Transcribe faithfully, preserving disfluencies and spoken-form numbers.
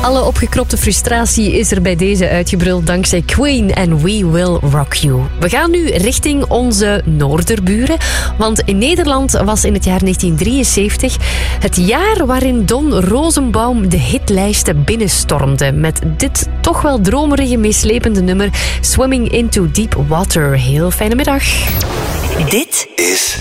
Alle opgekropte frustratie is er bij deze uitgebruld dankzij Queen en We Will Rock You. We gaan nu richting onze noorderburen, want in Nederland was in het jaar negentien drieënzeventig het jaar waarin Don Rosenbaum de hitlijsten binnenstormde met dit toch wel dromerige, meeslepende nummer Swimming into Deep Water. Heel fijne middag. Dit is